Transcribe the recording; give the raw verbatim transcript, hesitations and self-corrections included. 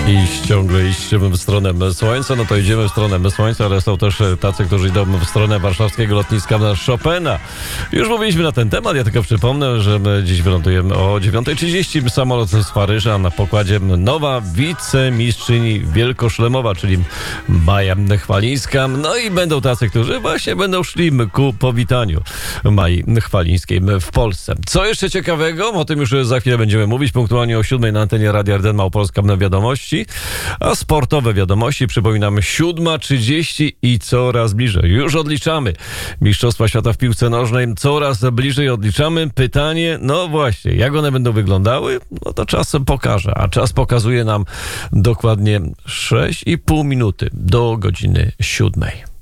Iść, ciągle iść w stronę słońca, no to idziemy w stronę słońca, ale są też tacy, którzy idą w stronę warszawskiego lotniska na Chopina. Już mówiliśmy na ten temat, ja tylko przypomnę, że my dziś wylądujemy o dziewiąta trzydzieści. Samolot z Paryża, na pokładzie nowa wicemistrzyni wielkoszlemowa, czyli Maja Chwalińska. No i będą tacy, którzy właśnie będą szli ku powitaniu Mai Chwalińskiej w Polsce. Co jeszcze ciekawego? O tym już za chwilę będziemy mówić. Punktualnie o siódmej na antenie Radia R D N Małopolska Wiadomości. A sportowe wiadomości, przypominam, siódma trzydzieści i coraz bliżej. Już odliczamy. Mistrzostwa Świata w piłce nożnej coraz bliżej odliczamy. Pytanie, no właśnie, jak one będą wyglądały? No to czas pokaże. A czas pokazuje nam dokładnie sześć i pół minuty do godziny siódmej.